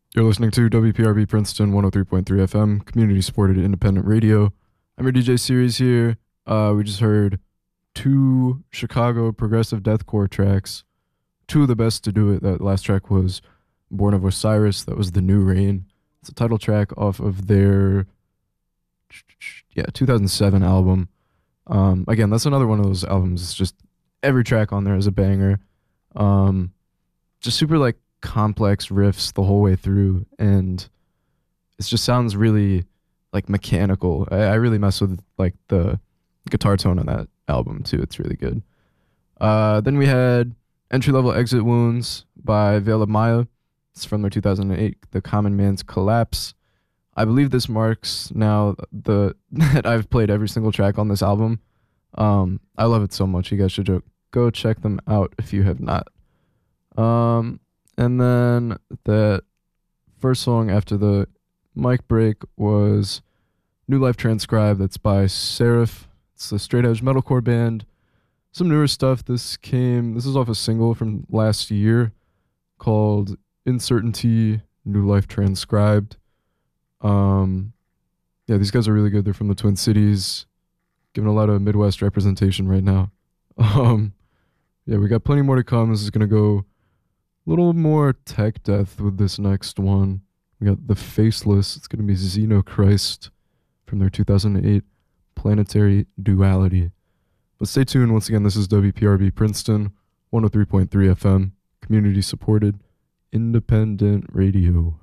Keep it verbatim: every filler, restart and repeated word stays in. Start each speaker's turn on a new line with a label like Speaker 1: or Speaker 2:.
Speaker 1: You're listening to W P R B Princeton one oh three point three F M, community supported independent radio. I'm your D J Series here. Uh, we just heard two Chicago progressive deathcore tracks. Two of the best to do it. That last track was Born of Osiris. That was The New Rain. It's a title track off of their yeah two thousand seven album. Um, again, that's another one of those albums. It's just every track on there is a banger. Um, just super like complex riffs the whole way through, and it just sounds really like mechanical. I, I really mess with like the guitar tone on that album too. It's really good. Uh, then we had Entry Level Exit Wounds by Veil of Maya. It's from their two thousand eight The Common Man's Collapse. I believe this marks now the that I've played every single track on this album. Um, I love it so much. You guys should go check them out if you have not. Um, and then the first song after the mic break was New Life Transcribed. That's by Seraph. It's a straight edge metalcore band. Some newer stuff. This came, this is off a single from last year called Uncertainty, New Life Transcribed. Um, yeah, these guys are really good. They're from the Twin Cities, giving a lot of Midwest representation right now. Um, yeah, we got plenty more to come. This is going to go a little more tech death with this next one. We got The Faceless. It's going to be Xenochrist from their two thousand eight Planetary Duality. But stay tuned. Once again, this is W P R B Princeton, one oh three point three F M, community supported, independent radio.